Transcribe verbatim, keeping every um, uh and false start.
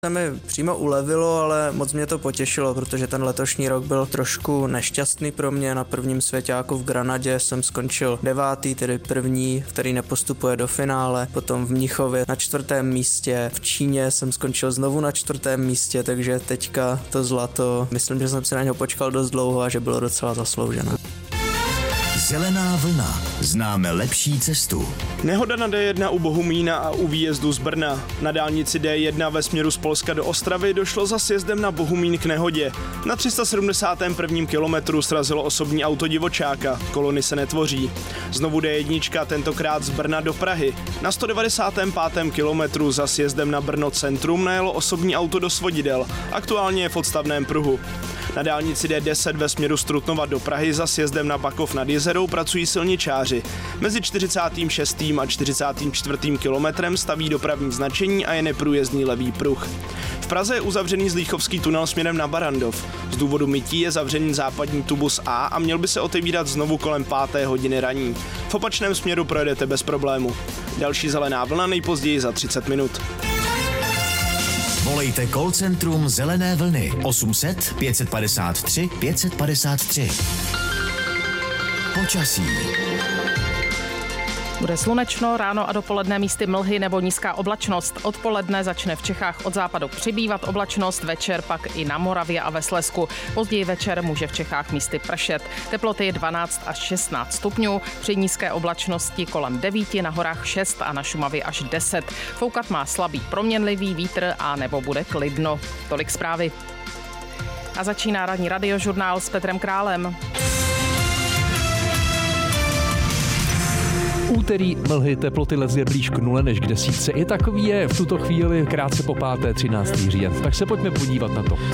Se mi přímo ulevilo, ale moc mě to potěšilo, protože ten letošní rok byl trošku nešťastný pro mě. Na prvním svěťáku v Granadě jsem skončil devátý, tedy první, který nepostupuje do finále. Potom v Mnichově na čtvrtém místě. V Číně jsem skončil znovu na čtvrtém místě, takže teďka to zlato, myslím, že jsem si na něho počkal dost dlouho a že bylo docela zasloužené. Zelená vlna. Známe lepší cestu. Nehoda na D jedna u Bohumína a u výjezdu z Brna. Na dálnici D jedna ve směru z Polska do Ostravy došlo za sjezdem na Bohumín k nehodě. Na tři sta sedmdesátém prvním kilometru srazilo osobní auto divočáka. Kolony se netvoří. Znovu D jedna, tentokrát z Brna do Prahy. Na sto devadesátém pátém kilometru za sjezdem na Brno centrum najelo osobní auto do svodidel. Aktuálně je v odstavném pruhu. Na dálnici D deset ve směru z Trutnova do Prahy za sjezdem na Bakov nad Jezerou pracují silničáři. Mezi čtyřicátým šestým a čtyřicátým čtvrtým kilometrem staví dopravní značení a je neprůjezdný levý pruh. V Praze je uzavřený Zlíchovský tunel směrem na Barrandov. Z důvodu mytí je zavřený západní tubus A a měl by se otevírat znovu kolem páté hodiny raní. V opačném směru projedete bez problému. Další zelená vlna nejpozději za třicet minut. Volejte call centrum Zelené vlny osm set pět padesát tři pět padesát tři. Počasí. Bude slunečno, ráno a dopoledne místy mlhy nebo nízká oblačnost. Odpoledne začne v Čechách od západu přibývat oblačnost, večer pak i na Moravě a ve Slezsku. Později večer může v Čechách místy pršet. Teploty dvanáct až šestnáct stupňů, při nízké oblačnosti kolem devět, na horách šest a na Šumavě až deset. Foukat má slabý proměnlivý vítr a nebo bude klidno. Tolik zprávy. A začíná ranní radiožurnál s Petrem Králem. Úterý mlhy, teploty leze blíž k nule než k desítce. I takový je v tuto chvíli krátce po páté třináctý říjen. Tak se pojďme podívat na to,